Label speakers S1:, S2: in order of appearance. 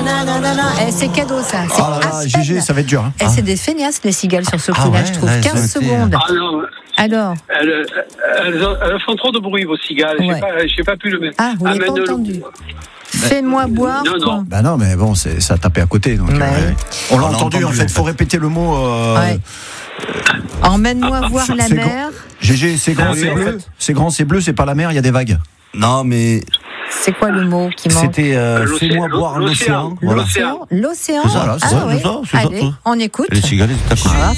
S1: C'est cadeau ça. C'est
S2: Ah là là,
S1: Aspen.
S2: GG, ça va être dur. Hein.
S1: C'est des feignasses les cigales sur ce coup-là,
S3: ouais,
S1: je trouve.
S3: là, elles ont
S1: 15
S3: été,
S1: secondes.
S4: Ah non,
S1: Alors,
S4: elles font trop de bruit, vos cigales.
S1: Ouais.
S4: J'ai pas pu le mettre.
S1: vous l'avez pas entendu. Fais-moi boire.
S4: Non.
S1: quoi.
S2: Bah non, mais bon, ça a tapé à côté. Donc,
S1: Ouais.
S2: on l'a entendu, en fait. Faut répéter le mot.
S1: Ouais. Emmène-moi voir la
S2: c'est
S1: mer.
S2: GG, c'est grand, c'est bleu. C'est grand, c'est bleu, c'est pas la mer, il y a des vagues.
S3: Non, mais
S1: C'est quoi le mot qui manque?
S3: c'était fais-moi boire l'océan. Voilà.
S1: L'océan.
S2: C'est ça,
S1: Ah
S2: c'est ça,
S1: oui.
S3: c'est ça,
S1: Allez,
S3: c'est ça.
S1: on écoute.
S3: Les cigales, c'est d'accord.
S1: Voilà.